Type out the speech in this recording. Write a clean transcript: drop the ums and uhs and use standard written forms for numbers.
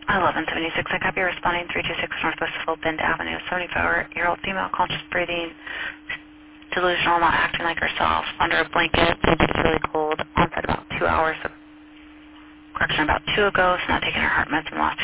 1176, I copy responding 326 Northwest Full Bend Avenue, 74-year-old female, conscious breathing, delusional, not acting like herself, under a blanket, it's really cold, onset about 2 hours, correction, about 2 ago, so not taking her heart meds in the last